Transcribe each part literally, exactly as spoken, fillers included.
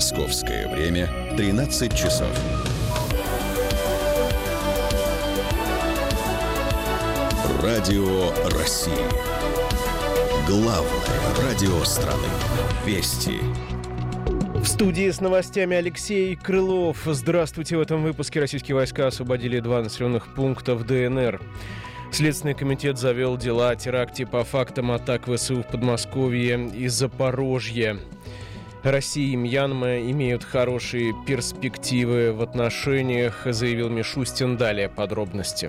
Московское время тринадцать часов. Радио России. Главное радио страны. Вести. В студии с новостями Алексей Крылов. Здравствуйте. В этом выпуске российские войска освободили два населенных пункта в ДНР. Следственный комитет завел дела о теракте по фактам атак ВСУ в Подмосковье и Запорожье. Россия и Мьянма имеют хорошие перспективы в отношениях, заявил Мишустин. Далее подробности.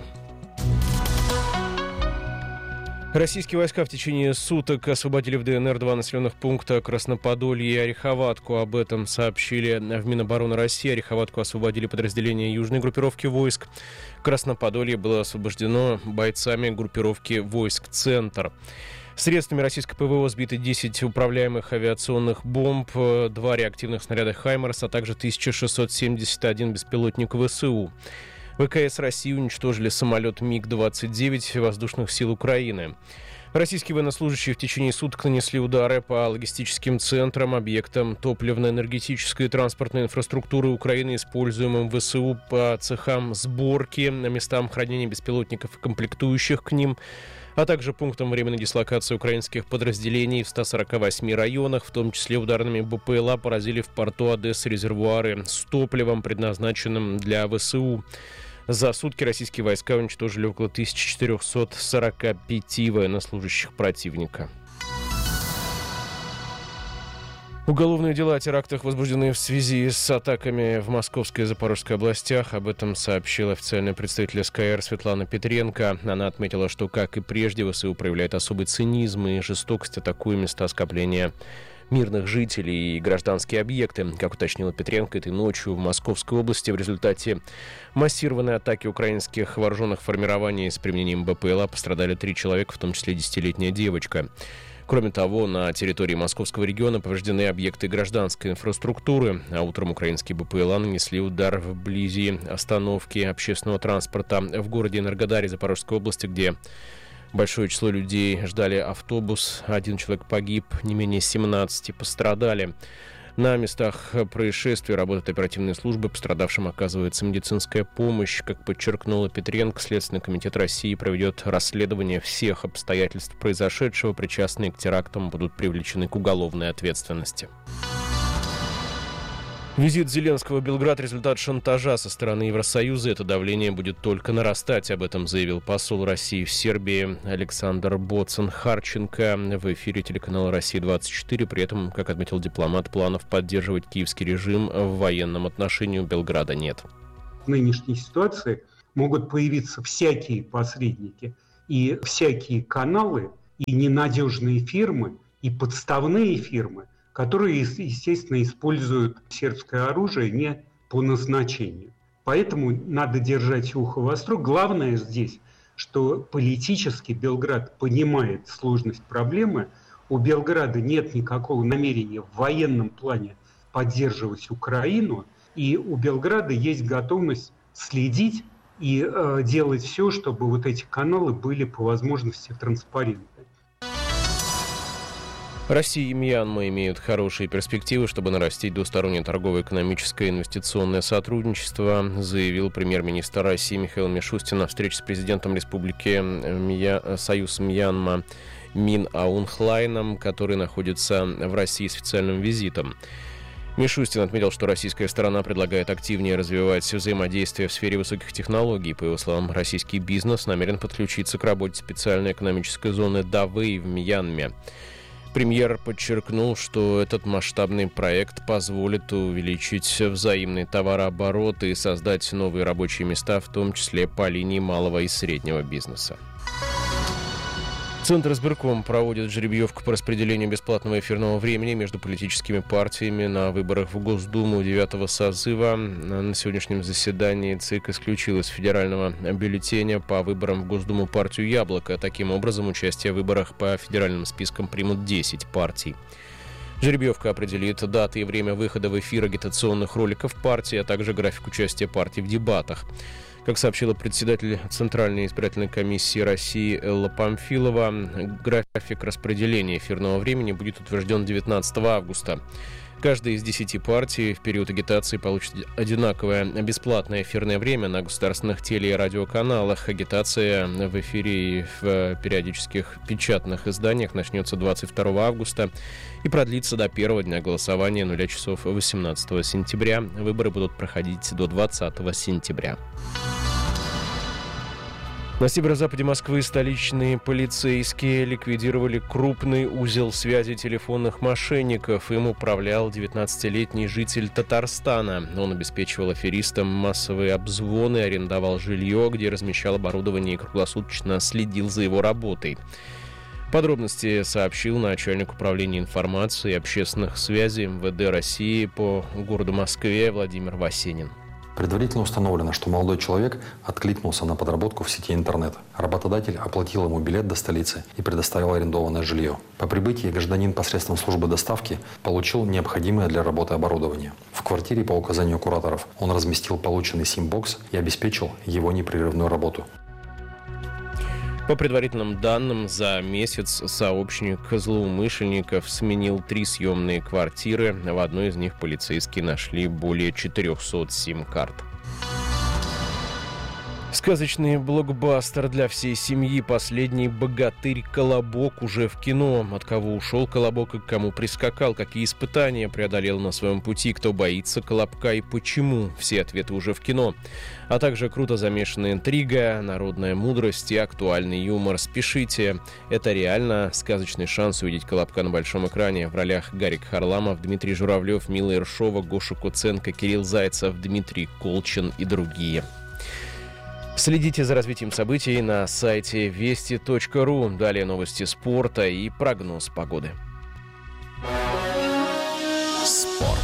Российские войска в течение суток освободили в ДНР два населенных пункта — Красноподолье и Ореховатку. Об этом сообщили в Минобороны России. Ореховатку освободили подразделения южной группировки войск. Красноподолье было освобождено бойцами группировки войск «Центр». Средствами российской ПВО сбиты десять управляемых авиационных бомб, два реактивных снаряда «Хаймарс», а также тысяча шестьсот семьдесят один беспилотник ВСУ. ВКС России уничтожили самолет миг двадцать девять воздушных сил Украины. Российские военнослужащие в течение суток нанесли удары по логистическим центрам, объектам топливно-энергетической и транспортной инфраструктуры Украины, используемым ВСУ, по цехам сборки, местам хранения беспилотников и комплектующих к ним, а также пунктам временной дислокации украинских подразделений в ста сорока восьми районах, в том числе ударными БПЛА поразили в порту Одессы резервуары с топливом, предназначенным для ВСУ. За сутки российские войска уничтожили около тысячи четырехсот сорока пяти военнослужащих противника. Уголовные дела о терактах возбуждены в связи с атаками в Московской и Запорожской областях. Об этом сообщила официальный представитель СКР Светлана Петренко. Она отметила, что, как и прежде, ВСУ проявляет особый цинизм и жестокость, атакуя места скопления мирных жителей и гражданские объекты. Как уточнила Петренко, этой ночью в Московской области в результате массированной атаки украинских вооруженных формирований с применением БПЛА пострадали три человека, в том числе десятилетняя девочка. Кроме того, на территории Московского региона повреждены объекты гражданской инфраструктуры, а утром украинские БПЛА нанесли удар вблизи остановки общественного транспорта в городе Энергодаре Запорожской области, где большое число людей ждали автобус. Один человек погиб, не менее семнадцати пострадали. На местах происшествия работают оперативные службы, пострадавшим оказывается медицинская помощь. Как подчеркнула Петренко, Следственный комитет России проведет расследование всех обстоятельств произошедшего. Причастные к терактам будут привлечены к уголовной ответственности. Визит Зеленского в Белград – результат шантажа со стороны Евросоюза. Это давление будет только нарастать. Об этом заявил посол России в Сербии Александр Боцен-Харченко в эфире телеканала «Россия двадцать четыре». При этом, как отметил дипломат, планов поддерживать киевский режим в военном отношении у Белграда нет. В нынешней ситуации могут появиться всякие посредники и всякие каналы, и ненадежные фирмы, и подставные фирмы, которые, естественно, используют сербское оружие не по назначению. Поэтому надо держать ухо востро. Главное здесь, что политически Белград понимает сложность проблемы. У Белграда нет никакого намерения в военном плане поддерживать Украину, и у Белграда есть готовность следить и э, делать все, чтобы вот эти каналы были по возможности транспарентны. Россия и Мьянма имеют хорошие перспективы, чтобы нарастить двустороннее торговое, экономическое и инвестиционное сотрудничество, заявил премьер-министр России Михаил Мишустин на встрече с президентом Республики Мья... Союз Мьянма Мин Аун Хлайном, который находится в России с официальным визитом. Мишустин отметил, что российская сторона предлагает активнее развивать взаимодействие в сфере высоких технологий. По его словам, российский бизнес намерен подключиться к работе специальной экономической зоны Давэй в Мьянме. Премьер подчеркнул, что этот масштабный проект позволит увеличить взаимный товарооборот и создать новые рабочие места, в том числе по линии малого и среднего бизнеса. Центр избирком проводит жеребьевку по распределению бесплатного эфирного времени между политическими партиями на выборах в Госдуму девятого созыва. На сегодняшнем заседании ЦИК исключил из федерального бюллетеня по выборам в Госдуму партию «Яблоко». Таким образом, участие в выборах по федеральным спискам примут десять партий. Жеребьевка определит даты и время выхода в эфир агитационных роликов партии, а также график участия партий в дебатах. Как сообщила председатель Центральной избирательной комиссии России Элла Памфилова, график распределения эфирного времени будет утвержден девятнадцатого августа. Каждая из десяти партий в период агитации получит одинаковое бесплатное эфирное время на государственных теле- и радиоканалах. Агитация в эфире и в периодических печатных изданиях начнется двадцать второго августа и продлится до первого дня голосования нуля часов восемнадцатого сентября. Выборы будут проходить до двадцатого сентября. На северо-западе Москвы столичные полицейские ликвидировали крупный узел связи телефонных мошенников. Им управлял девятнадцатилетний житель Татарстана. Он обеспечивал аферистам массовые обзвоны, арендовал жилье, где размещал оборудование и круглосуточно следил за его работой. Подробности сообщил начальник управления информации и общественных связей эм вэ дэ России по городу Москве Владимир Васенин. Предварительно установлено, что молодой человек откликнулся на подработку в сети интернет. Работодатель оплатил ему билет до столицы и предоставил арендованное жилье. По прибытии гражданин посредством службы доставки получил необходимое для работы оборудование. В квартире по указанию кураторов он разместил полученный сим-бокс и обеспечил его непрерывную работу. По предварительным данным, за месяц сообщник злоумышленников сменил три съемные квартиры. В одной из них полицейские нашли более четырехсот сим-карт. Сказочный блокбастер для всей семьи «Последний богатырь. Колобок» уже в кино. От кого ушел Колобок и к кому прискакал, какие испытания преодолел на своем пути, кто боится Колобка и почему. Все ответы уже в кино. А также круто замешанная интрига, народная мудрость и актуальный юмор. Спешите. Это реально сказочный шанс увидеть Колобка на большом экране. В ролях Гарик Харламов, Дмитрий Журавлев, Мила Ершова, Гоша Куценко, Кирилл Зайцев, Дмитрий Колчин и другие. Следите за развитием событий на сайте вести точка ру. Далее новости спорта и прогноз погоды. Спорт.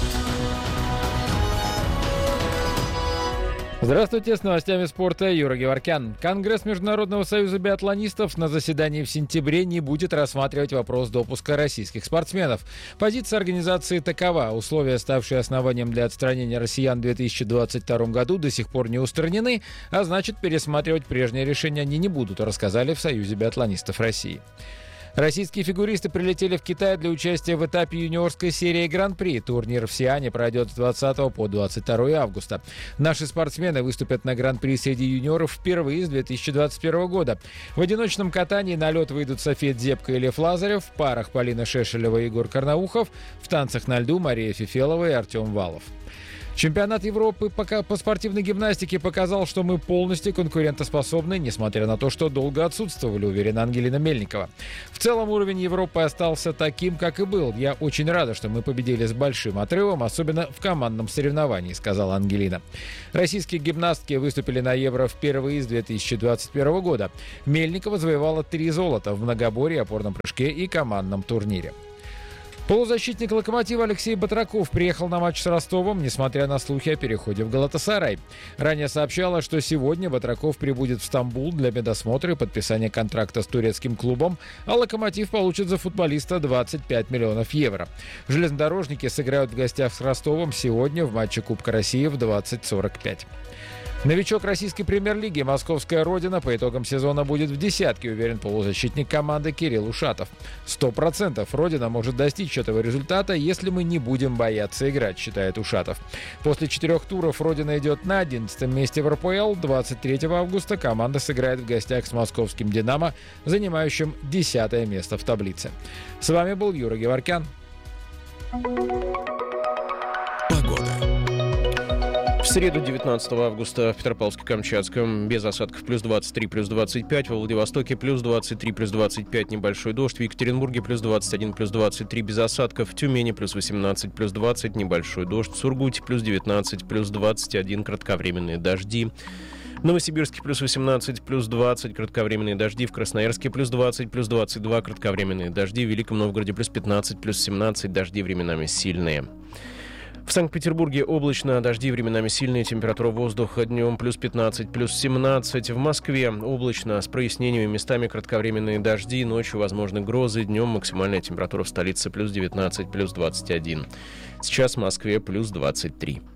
Здравствуйте, с новостями спорта Юра Геворкян. Конгресс Международного союза биатлонистов на заседании в сентябре не будет рассматривать вопрос допуска российских спортсменов. Позиция организации такова. Условия, ставшие основанием для отстранения россиян в две тысячи двадцать втором году, до сих пор не устранены, а значит, пересматривать прежние решения они не будут, рассказали в Союзе биатлонистов России. Российские фигуристы прилетели в Китай для участия в этапе юниорской серии Гран-при. Турнир в Сиане пройдет с двадцатого по двадцать второе августа. Наши спортсмены выступят на Гран-при среди юниоров впервые с две тысячи двадцать первого года. В одиночном катании на лед выйдут София Дзепко и Лев Лазарев, в парах Полина Шешелева и Егор Карнаухов, в танцах на льду Мария Фефелова и Артем Валов. Чемпионат Европы по спортивной гимнастике показал, что мы полностью конкурентоспособны, несмотря на то, что долго отсутствовали, уверена Ангелина Мельникова. В целом уровень Европы остался таким, как и был. Я очень рада, что мы победили с большим отрывом, особенно в командном соревновании, сказала Ангелина. Российские гимнастки выступили на Евро впервые с две тысячи двадцать первого года. Мельникова завоевала три золота в многоборье, опорном прыжке и командном турнире. Полузащитник «Локомотива» Алексей Батраков приехал на матч с Ростовом, несмотря на слухи о переходе в «Галатасарай». Ранее сообщалось, что сегодня Батраков прибудет в Стамбул для медосмотра и подписания контракта с турецким клубом, а «Локомотив» получит за футболиста двадцать пять миллионов евро. Железнодорожники сыграют в гостях с Ростовом сегодня в матче Кубка России в двадцать сорок пять. Новичок российской премьер-лиги «Московская Родина» по итогам сезона будет в десятке, уверен полузащитник команды Кирилл Ушатов. Сто процентов Родина может достичь этого результата, если мы не будем бояться играть, считает Ушатов. После четырех туров Родина идет на одиннадцатом месте в эр пэ эл. двадцать третьего августа команда сыграет в гостях с московским «Динамо», занимающим десятое место в таблице. С вами был Юра Геворкян. Погода. В среду, девятнадцатого августа, в Петропавловске-Камчатском без осадков плюс двадцать три, плюс двадцать пять, во Владивостоке плюс двадцать три, плюс двадцать пять, небольшой дождь, в Екатеринбурге плюс двадцать один, плюс двадцать три без осадков, в Тюмени плюс восемнадцать, плюс двадцать, небольшой дождь, в Сургуте плюс девятнадцать, плюс двадцать один, кратковременные дожди. В Новосибирске плюс восемнадцать, плюс двадцать, кратковременные дожди. В Красноярске плюс двадцать, плюс двадцать два, кратковременные дожди. В Великом Новгороде плюс пятнадцать, плюс семнадцать, дожди временами сильные. В Санкт-Петербурге облачно, дожди временами сильные, температура воздуха днем плюс пятнадцать, плюс семнадцать. В Москве облачно, с прояснениями, местами кратковременные дожди, ночью возможны грозы, днем максимальная температура в столице плюс девятнадцать, плюс двадцать один. Сейчас в Москве плюс двадцать три.